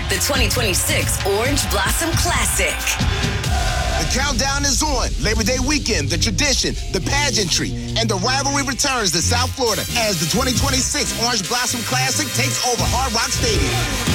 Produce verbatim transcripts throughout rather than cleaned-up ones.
the twenty twenty-six Orange Blossom Classic. The countdown is on. Labor Day weekend, the tradition, the pageantry, and the rivalry returns to South Florida as the twenty twenty-six Orange Blossom Classic takes over Hard Rock Stadium.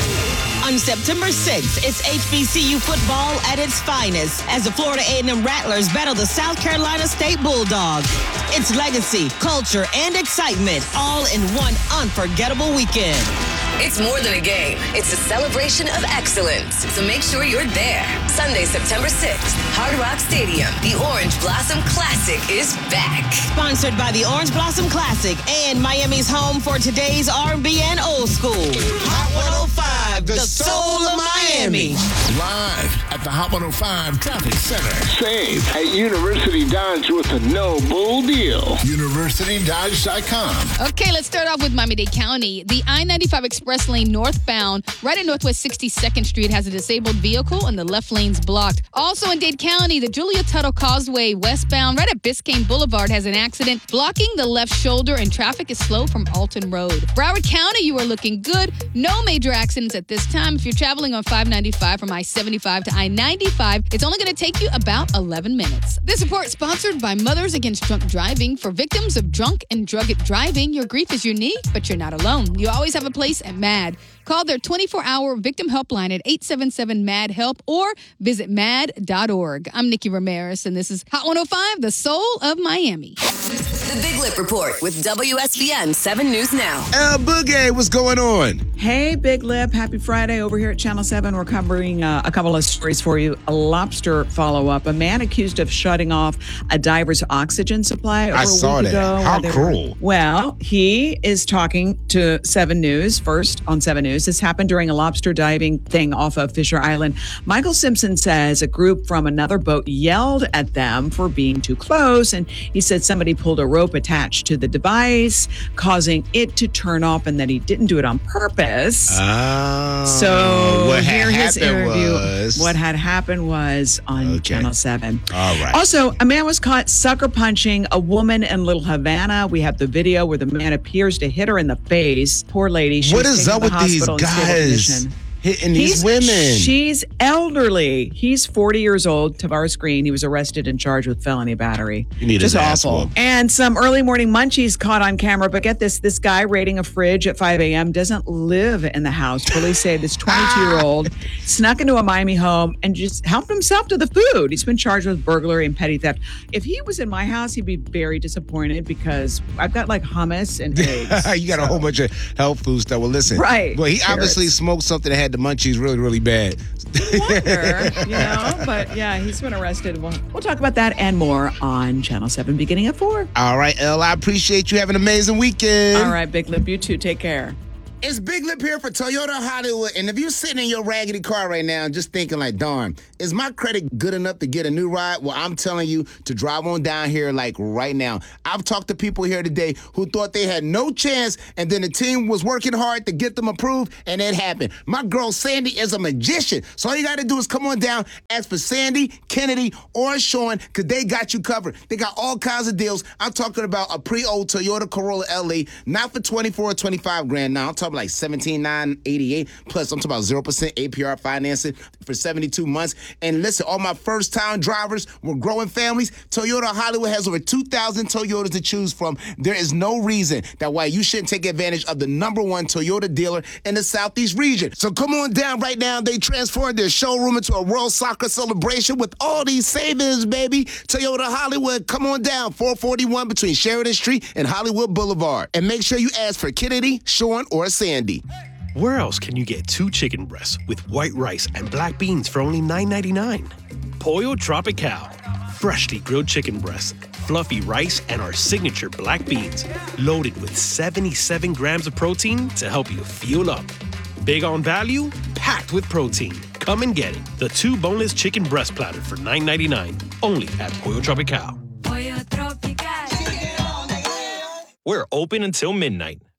On September sixth, it's H B C U football at its finest as the Florida A and M Rattlers battle the South Carolina State Bulldogs. It's legacy, culture, and excitement all in one unforgettable weekend. It's more than a game. It's a celebration of excellence. So make sure you're there. Sunday, September sixth, Hard Rock Stadium. The Orange Blossom Classic is back. Sponsored by the Orange Blossom Classic and Miami's home for today's R and B and old school. Hot one oh five, the soul of Miami. Live at the Hot one oh five Traffic Center. Save at University Dodge with a no-bull deal. University Dodge dot com. Okay, let's start off with Miami-Dade County. The I ninety-five Express lane northbound, right at Northwest sixty-second Street, has a disabled vehicle and the left lane's blocked. Also in Dade County, the Julia Tuttle Causeway westbound, right at Biscayne Boulevard, has an accident blocking the left shoulder and traffic is slow from Alton Road. Broward County, you are looking good. No major accidents at this time. If you're traveling on five ninety-five from I seventy-five to I ninety-five, it's only going to take you about eleven minutes. This report sponsored by Mothers Against Drunk Driving. For victims of drunk and drug driving, your grief is unique, but you're not alone. You always have a place at MAD. Call their twenty-four hour victim helpline at eight seven seven MAD HELP or visit mad dot org. I'm Nikki Ramirez, and this is Hot one oh five, the soul of Miami. The Big Lip Report with W S B N seven News Now. El Boogie, what's going on? Hey, Big Lip. Happy Friday over here at Channel seven. We're covering uh, a couple of stories for you. A lobster follow-up. A man accused of shutting off a diver's oxygen supply over I a saw week that. ago. How They were- cruel. Well, he is talking to seven News, first on seven News. This happened during a lobster diving thing off of Fisher Island. Michael Simpson says a group from another boat yelled at them for being too close, and he said somebody pulled a rope attached to the device, causing it to turn off, and that he didn't do it on purpose. Oh. So what here had his happened interview. was... What had happened was on Okay. Channel seven. All right. Also, a man was caught sucker punching a woman in Little Havana. We have the video where the man appears to hit her in the face. Poor lady. She What was is taken up to the with these hospital in stable guys condition. hitting these He's- women? She's elderly. He's forty years old. Tavares Green. He was arrested and charged with felony battery. You need Just his ass awful. whooped. And some early morning munchies caught on camera. But get this: this guy raiding a fridge at five a.m. doesn't live in the house. Police say this twenty-two-year-old snuck into a Miami home and just helped himself to the food. He's been charged with burglary and petty theft. If he was in my house, he'd be very disappointed because I've got like hummus and eggs. You got a whole bunch of health food stuff. Well, listen. Right. Well, he obviously Carrots. smoked something that had the munchies really, really bad. Wonder, you know, but yeah, he's been arrested. We'll, we'll talk about that and more on Channel seven beginning at four. All right, El, I appreciate you. Have an amazing weekend. All right, Big Lip, you too. Take care. It's Big Lip here for Toyota Hollywood. And if you're sitting in your raggedy car right now just thinking like, darn, is my credit good enough to get a new ride? Well, I'm telling you to drive on down here like right now. I've talked to people here today who thought they had no chance, and then the team was working hard to get them approved, and it happened. My girl Sandy is a magician. So all you got to do is come on down, ask for Sandy, Kennedy, or Sean, because they got you covered. They got all kinds of deals. I'm talking about a pre-owned Toyota Corolla L E, not for twenty-four or twenty-five grand now. I'm talking like seventeen nine eighty-eight. Plus, I'm talking about zero percent A P R financing for seventy-two months. And listen, all my first-time drivers, we're growing families. Toyota Hollywood has over two thousand Toyotas to choose from. There is no reason that why you shouldn't take advantage of the number one Toyota dealer in the Southeast region. So come on down right now. They transformed their showroom into a World Soccer celebration with all these savings, baby. Toyota Hollywood, come on down. four forty-one between Sheridan Street and Hollywood Boulevard. And make sure you ask for Kennedy, Sean, or Sandy. Where else can you get two chicken breasts with white rice and black beans for only nine ninety-nine? Pollo Tropical. Freshly grilled chicken breasts, fluffy rice, and our signature black beans. Loaded with seventy-seven grams of protein to help you fuel up. Big on value, packed with protein. Come and get it. The two boneless chicken breast platter for nine ninety-nine. Only at Pollo Tropical. We're open until midnight.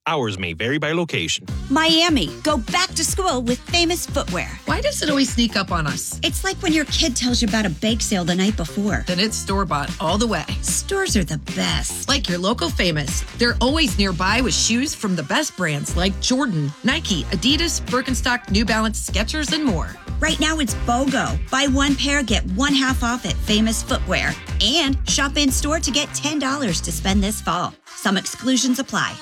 Hours may vary by location. Miami, go back to school with Famous Footwear. Why does it always sneak up on us? It's like when your kid tells you about a bake sale the night before. Then it's store-bought all the way. Stores are the best. Like your local Famous. They're always nearby with shoes from the best brands like Jordan, Nike, Adidas, Birkenstock, New Balance, Skechers, and more. Right now it's BOGO. Buy one pair, get one half off at Famous Footwear. And shop in-store to get ten dollars to spend this fall. Some exclusions apply.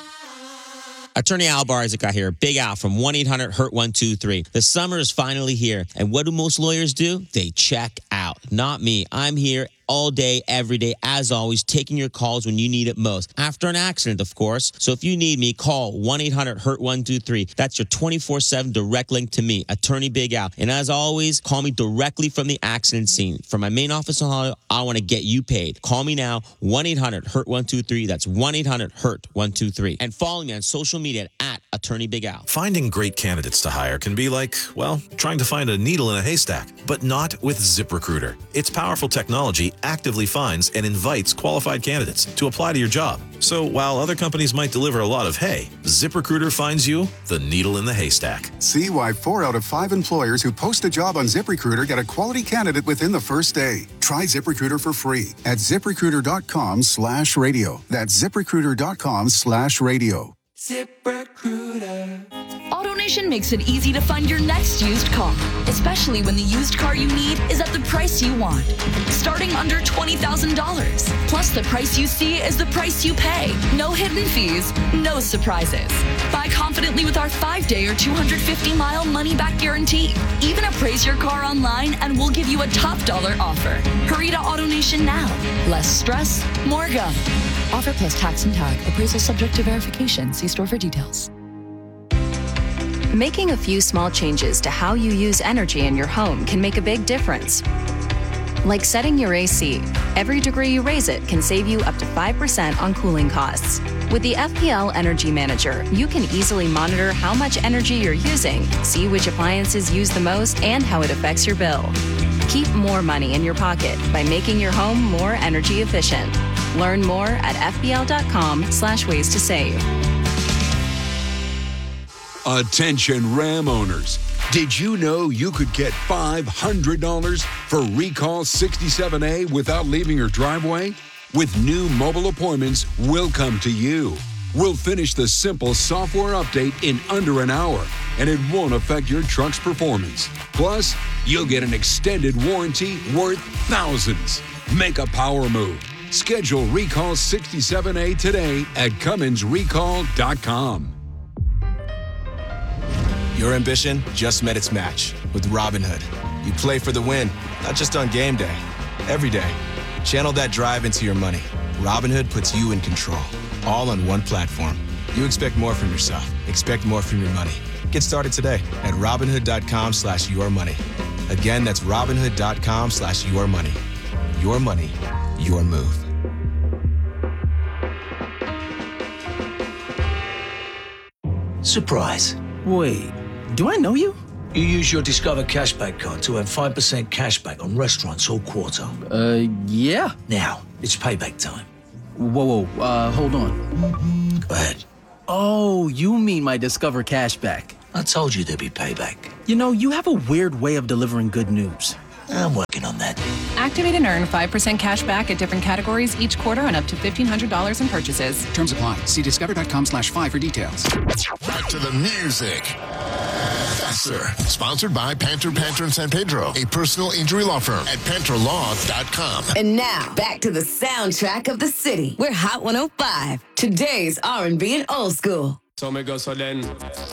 Attorney Al Barzica here, Big Al from one eight hundred hurt one two three. The summer is finally here, and what do most lawyers do? They check out. Not me. I'm here all day, every day, as always, taking your calls when you need it most. After an accident, of course. So if you need me, call one eight hundred hurt one two three. That's your twenty-four seven direct link to me, Attorney Big Al. And as always, call me directly from the accident scene. From my main office in Hollywood, I want to get you paid. Call me now, one eight hundred hurt one two three. That's one eight hundred hurt one two three. And follow me on social media at Attorney Big Al. Finding great candidates to hire can be like, well, trying to find a needle in a haystack, but not with ZipRecruiter. Its powerful technology actively finds and invites qualified candidates to apply to your job. So while other companies might deliver a lot of hay, ZipRecruiter finds you the needle in the haystack. See why four out of five employers who post a job on ZipRecruiter get a quality candidate within the first day. Try ZipRecruiter for free at ZipRecruiter.com slash radio. That's ZipRecruiter.com slash radio. ZipRecruiter. AutoNation makes it easy to find your next used car, especially when the used car you need is at the price you want. Starting under twenty thousand dollars. Plus, the price you see is the price you pay. No hidden fees, no surprises. Buy confidently with our five-day or two hundred fifty mile money-back guarantee. Even appraise your car online and we'll give you a top dollar offer. Hurry to AutoNation now. Less stress, more go. Offer plus tax and tag. Appraisal subject to verification. See store for details. Making a few small changes to how you use energy in your home can make a big difference. Like setting your A C. Every degree you raise it can save you up to five percent on cooling costs. With the F P L Energy Manager, you can easily monitor how much energy you're using, see which appliances use the most, and how it affects your bill. Keep more money in your pocket by making your home more energy efficient. Learn more at fbl.com slash ways to save. Attention Ram owners. Did you know you could get five hundred dollars for Recall sixty-seven A without leaving your driveway? With new mobile appointments, we'll come to you. We'll finish the simple software update in under an hour, and it won't affect your truck's performance. Plus, you'll get an extended warranty worth thousands. Make a power move. Schedule Recall sixty-seven A today at Cummins Recall dot com. Your ambition just met its match with Robinhood. You play for the win, not just on game day, every day. Channel that drive into your money. Robinhood puts you in control, all on one platform. You expect more from yourself. Expect more from your money. Get started today at Robinhood.com slash your money. Again, that's Robinhood.com slash your money. Your money, your move. Surprise. Wait, do I know you? You use your Discover Cashback card to earn five percent cashback on restaurants all quarter. Uh, yeah. Now, it's payback time. Whoa, whoa, uh, hold on. Go ahead. Oh, you mean my Discover Cashback. I told you there'd be payback. You know, you have a weird way of delivering good news. I'm working on that. Activate and earn five percent cash back at different categories each quarter on up to fifteen hundred dollars in purchases. Terms apply. See discover.com slash five for details. Back to the music. Faster. Sponsored by Panther Panther in San Pedro, a personal injury law firm at panther law dot com. And now, back to the soundtrack of the city. We're Hot one oh five. Today's R and B and old school. So me go so then